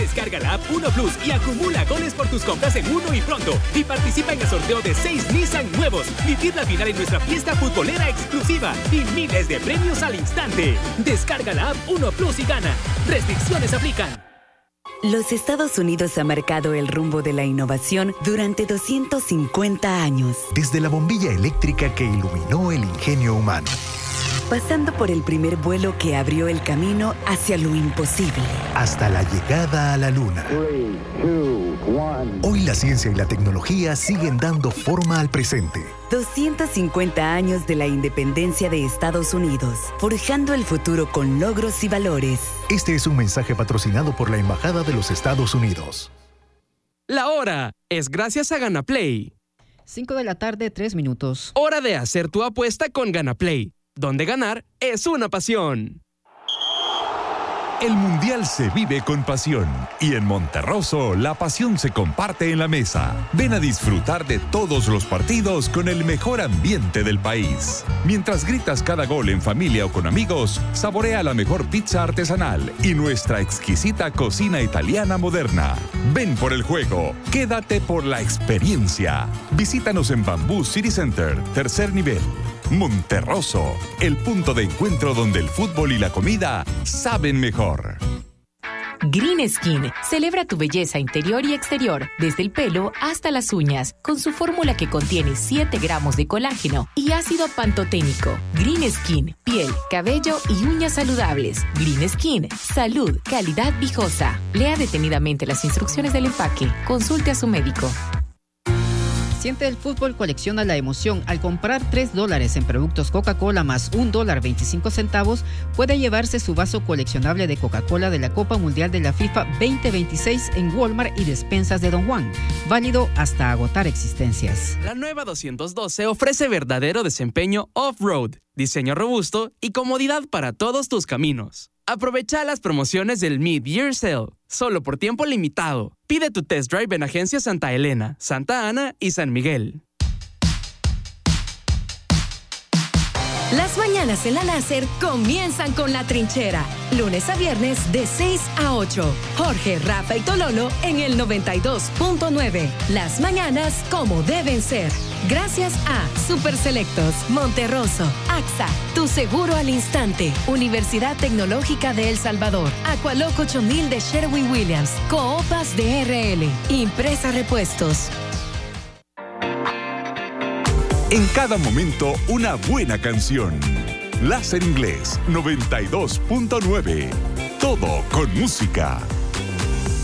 Descarga la app 1 Plus y acumula goles por tus compras en Uno y Pronto. Y participa en el sorteo de 6 Nissan nuevos. Vivir la final en nuestra fiesta futbolera exclusiva. Y miles de premios al instante. Descarga la app 1 Plus y gana. Restricciones aplican. Los Estados Unidos ha marcado el rumbo de la innovación durante 250 años. Desde la bombilla eléctrica que iluminó el ingenio humano, pasando por el primer vuelo que abrió el camino hacia lo imposible, hasta la llegada a la Luna. 3, 2, 1. Hoy la ciencia y la tecnología siguen dando forma al presente. 250 años de la independencia de Estados Unidos, forjando el futuro con logros y valores. Este es un mensaje patrocinado por la Embajada de los Estados Unidos. La hora es gracias a Ganaplay. 5 de la tarde, 3 minutos. Hora de hacer tu apuesta con Ganaplay, donde ganar es una pasión. El Mundial se vive con pasión y en Monterroso la pasión se comparte en la mesa. Ven a disfrutar de todos los partidos con el mejor ambiente del país. Mientras gritas cada gol en familia o con amigos, saborea la mejor pizza artesanal y nuestra exquisita cocina italiana moderna. Ven por el juego, quédate por la experiencia. Visítanos en Bamboo City Center, tercer nivel. Monterroso, el punto de encuentro donde el fútbol y la comida saben mejor. Green Skin celebra tu belleza interior y exterior, desde el pelo hasta las uñas, con su fórmula que contiene 7 gramos de colágeno y ácido pantoténico. Green Skin, piel, cabello y uñas saludables. Green Skin, salud, calidad viejosa. Lea detenidamente las instrucciones del empaque. Consulte a su médico. Siente el fútbol, colecciona la emoción. Al comprar $3 en productos Coca-Cola más $1.25, puede llevarse su vaso coleccionable de Coca-Cola de la Copa Mundial de la FIFA 2026 en Walmart y despensas de Don Juan. Válido hasta agotar existencias. La nueva 212 ofrece verdadero desempeño off-road, diseño robusto y comodidad para todos tus caminos. Aprovecha las promociones del Mid-Year Sale, solo por tiempo limitado. Pide tu test drive en Agencia Santa Elena, Santa Ana y San Miguel. Las mañanas en la Láser comienzan con La Trinchera. Lunes a viernes de 6 a 8. Jorge, Rafa y Tololo en el 92.9. Las mañanas como deben ser. Gracias a Super Selectos, Monterroso, AXA, Tu Seguro al Instante, Universidad Tecnológica de El Salvador, Aqualoc 8000 de Sherwin-Williams, Coopas de RL, Impresa Repuestos. En cada momento, una buena canción. Láser Inglés 92.9. Todo con música.